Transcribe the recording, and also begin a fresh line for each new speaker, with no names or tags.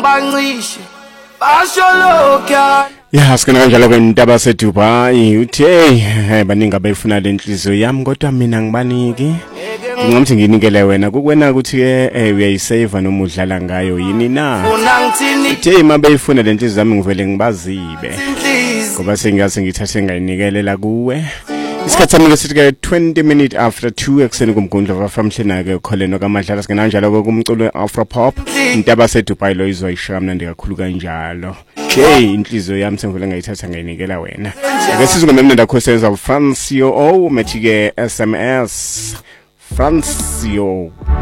bancishe basholoka.
Ya sikena kanjalo kwentaba seDubai uthe baningi abayifuna lenhliziyo yami kodwa mina ngibaniki ngomthi nginikele wena kukwena ukuthi ke uyayisave noma udlala ngayo yini na uthe mabayifuna lenhliziyo yami ngivele ngibazibe ngoba sengathi ngithathe ngayinikelela kuwe. Isikhathi sami sithi ke 20 minutes after 2 ekseni kumgundla wafamhlena ke kholeno kaMadlala sikena kanjalo kumculo Afro Pop intaba seDubai lo izoyishamna ndikakhulu kanjalo. Inhliziyo yami sengivele ngayithatha ngayinikela wena. Ake sizungome mnenda khosenza Francio methi ke SMS Francio